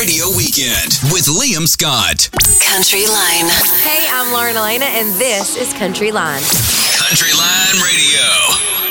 Radio Weekend with Liam Scott. Country Line. Hey, I'm Lauren Elena, and this is Country Line. Country Line Radio.